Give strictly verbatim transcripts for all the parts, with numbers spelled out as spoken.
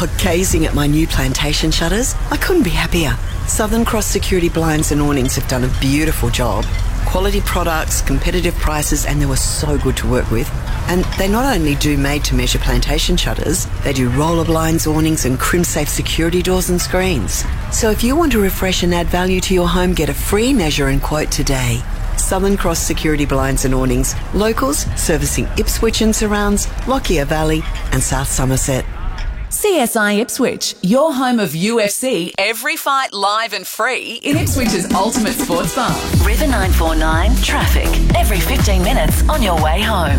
Oh, gazing at my new plantation shutters, I couldn't be happier. Southern Cross Security Blinds and Awnings have done a beautiful job. Quality products, competitive prices, and they were so good to work with. And they not only do made-to-measure plantation shutters, they do roller blinds, awnings and crim-safe security doors and screens. So if you want to refresh and add value to your home, get a free measure and quote today. Southern Cross Security Blinds and Awnings. Locals servicing Ipswich and surrounds, Lockyer Valley and South Somerset. C S I Ipswich, your home of U F C, every fight live and free in Ipswich's ultimate sports bar. River nine four nine traffic, every fifteen minutes on your way home.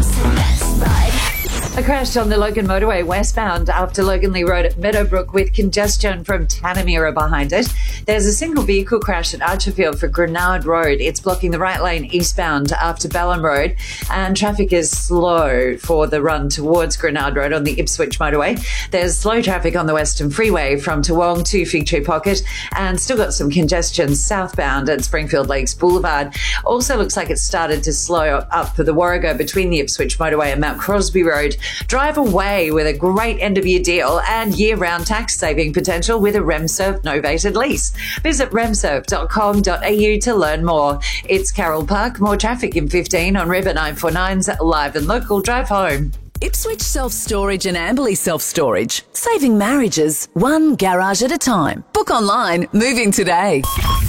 A crash on the Logan motorway westbound after Loganley Road at Meadowbrook with congestion from Tanamira behind it. There's a single vehicle crash at Archerfield for Grenard Road. It's blocking the right lane eastbound after Balham Road, and traffic is slow for the run towards Grenard Road on the Ipswich motorway. There's slow traffic on the Western Freeway from Toowong to Fig Tree Pocket, and still got some congestion southbound at Springfield Lakes Boulevard. Also looks like it's started to slow up for the Warrego between the Ipswich motorway and Mount Crosby Road. Drive away with a great end-of-year deal and year-round tax-saving potential with a RemServe novated lease. Visit remserve dot com dot a u to learn more. It's Carroll Park. More traffic in fifteen on River nine four nine's Live and Local Drive Home. Ipswich Self-Storage and Amberley Self-Storage. Saving marriages, one garage at a time. Book online, moving today.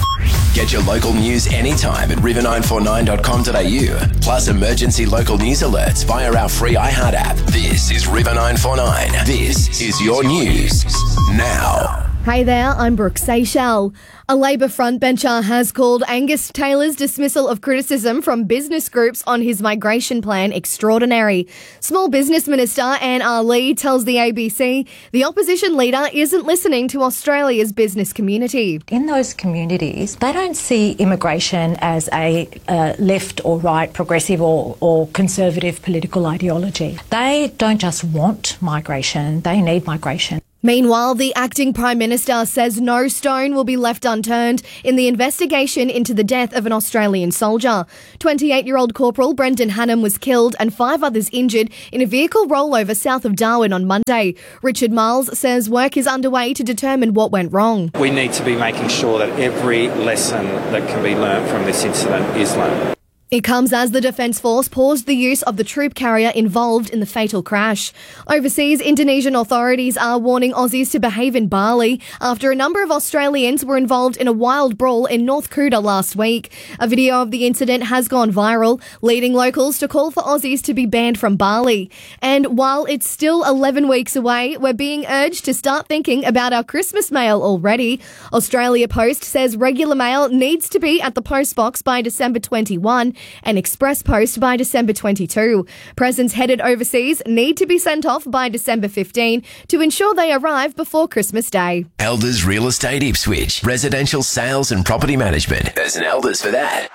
Get your local news anytime at river nine four nine dot com dot a u. Plus emergency local news alerts via our free iHeart app. This is River nine four nine. This is your news now. Hey there, I'm Brooke Seychelles. A Labor frontbencher has called Angus Taylor's dismissal of criticism from business groups on his migration plan extraordinary. Small Business Minister Anne R. Lee tells the A B C the opposition leader isn't listening to Australia's business community. In those communities, they don't see immigration as a uh, left or right, progressive or, or conservative political ideology. They don't just want migration, they need migration. Meanwhile, the acting Prime Minister says no stone will be left unturned in the investigation into the death of an Australian soldier. twenty-eight-year-old Corporal Brendan Hannam was killed and five others injured in a vehicle rollover south of Darwin on Monday. Richard Miles says work is underway to determine what went wrong. We need to be making sure that every lesson that can be learnt from this incident is learnt. It comes as the Defence Force paused the use of the troop carrier involved in the fatal crash. Overseas, Indonesian authorities are warning Aussies to behave in Bali after a number of Australians were involved in a wild brawl in North Kuta last week. A video of the incident has gone viral, leading locals to call for Aussies to be banned from Bali. And while it's still eleven weeks away, we're being urged to start thinking about our Christmas mail already. Australia Post says regular mail needs to be at the post box by December twenty-first. And Express Post by December twenty-second. Presents headed overseas need to be sent off by December fifteenth to ensure they arrive before Christmas Day. Elders Real Estate Ipswich. Residential sales and property management. There's an Elders for that.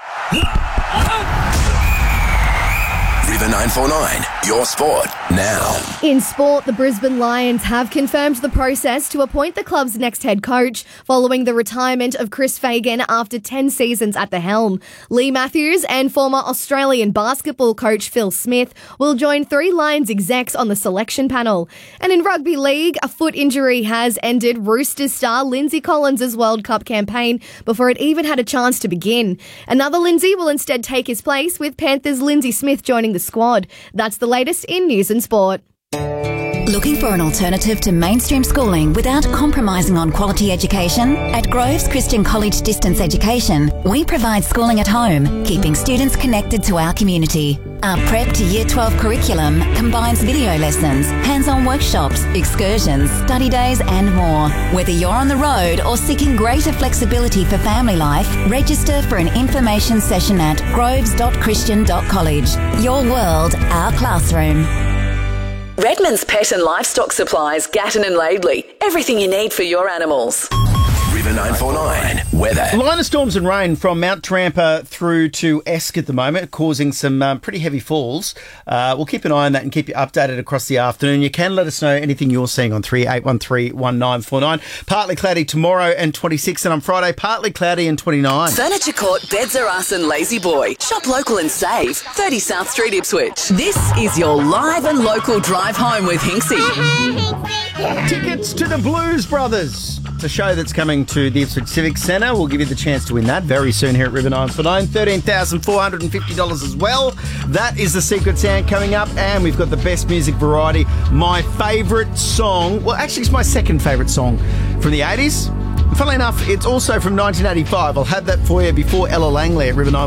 River nine four nine, your sport now. In sport, the Brisbane Lions have confirmed the process to appoint the club's next head coach following the retirement of Chris Fagan after ten seasons at the helm. Lee Matthews and former Australian basketball coach Phil Smith will join three Lions execs on the selection panel. And in rugby league, a foot injury has ended Roosters star Lindsay Collins' World Cup campaign before it even had a chance to begin. Another Lindsay will instead take his place, with Panthers' Lindsay Smith joining the squad. That's the latest in news and sport. Looking for an alternative to mainstream schooling without compromising on quality education? At Groves Christian College Distance Education, we provide schooling at home, keeping students connected to our community. Our Prep to Year twelve curriculum combines video lessons, hands-on workshops, excursions, study days and more. Whether you're on the road or seeking greater flexibility for family life, register for an information session at groves dot christian dot college. Your world, our classroom. Redmond's Pet and Livestock Supplies, Gatton and Laidley. Everything you need for your animals. River nine four nine, weather. A line of storms and rain from Mount Trampa through to Esk at the moment, causing some um, pretty heavy falls. Uh, we'll keep an eye on that and keep you updated across the afternoon. You can let us know anything you're seeing on three eight one three one nine four nine. Partly cloudy tomorrow and twenty-six, and on Friday, partly cloudy and twenty-nine. Furniture Court, Beds Are Us and Lazy Boy. Shop local and save. thirty South Street, Ipswich. This is your live and local drive home with Hinksy. Tickets to the Blues Brothers. It's a show that's coming to the Ipswich Civic Centre. We'll give you the chance to win that very soon here at River nine four nine. thirteen thousand four hundred fifty dollars as well. That is the secret sound coming up, and we've got the best music variety. My favourite song, well, actually it's my second favourite song from the eighties. Funnily enough, it's also from nineteen eighty-five. I'll have that for you before Ella Langley at River nine.